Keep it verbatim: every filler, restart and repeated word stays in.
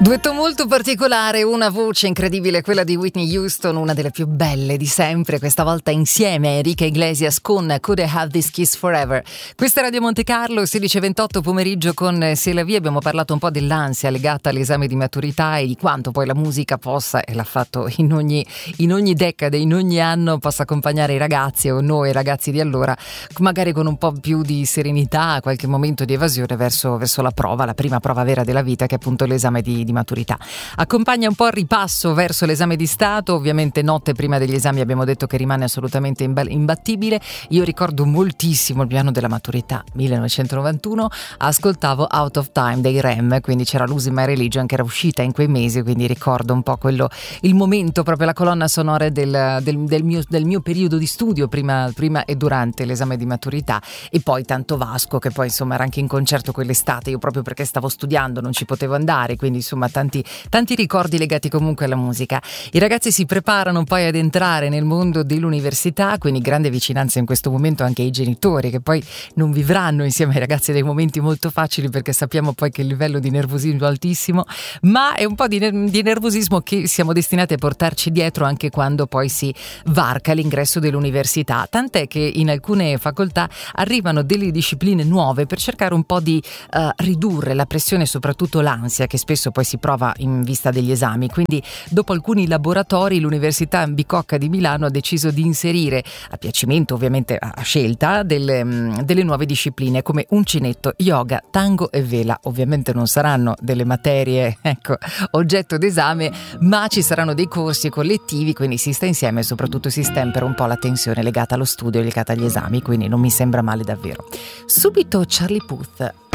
Duetto molto particolare, una voce incredibile, quella di Whitney Houston, una delle più belle di sempre, questa volta insieme a Enrique Iglesias con Could I Have This Kiss Forever. Questa è Radio Monte Carlo, sedici e ventotto pomeriggio con C'est la vie. Abbiamo parlato un po' dell'ansia legata all'esame di maturità e di quanto poi la musica possa, e l'ha fatto in ogni, in ogni decade, in ogni anno, possa accompagnare i ragazzi o noi ragazzi di allora, magari con un po' più di serenità, qualche momento di evasione verso, verso la prova, la prima prova vera della vita, che è appunto l'esame di, di maturità. Accompagna un po' il ripasso verso l'esame di Stato, ovviamente notte prima degli esami abbiamo detto che rimane assolutamente imbattibile. Io ricordo moltissimo il piano della maturità, millenovecentonovantuno, ascoltavo Out of Time dei R E M, quindi c'era Losing My Religion che era uscita in quei mesi, quindi ricordo un po' quello, il momento, proprio la colonna sonora del, del, del, mio, del mio periodo di studio prima, prima e durante l'esame di maturità. E poi tanto Vasco, che poi insomma era anche in concerto quell'estate, io proprio perché stavo studiando non ci potevo andare, quindi insomma tanti, tanti ricordi legati comunque alla musica. I ragazzi si preparano poi ad entrare nel mondo dell'università, quindi grande vicinanza in questo momento anche ai genitori, che poi non vivranno insieme ai ragazzi dei momenti molto facili, perché sappiamo poi che il livello di nervosismo è altissimo, ma è un po' di, ner- di nervosismo che siamo destinati a portarci dietro anche quando poi si varca l'ingresso dell'università, tant'è che in alcune facoltà arrivano delle discipline nuove per cercare un po' di uh, ridurre la pressione e soprattutto l'ansia che spesso poi si prova in vista degli esami. Quindi dopo alcuni laboratori l'Università Bicocca di Milano ha deciso di inserire, a piacimento ovviamente a scelta, delle, delle nuove discipline come uncinetto, yoga, tango e vela. Ovviamente non saranno delle materie, ecco, oggetto d'esame, ma ci saranno dei corsi collettivi, quindi si sta insieme e soprattutto si stempera un po' la tensione legata allo studio e legata agli esami, quindi non mi sembra male davvero. Subito Charlie Puth.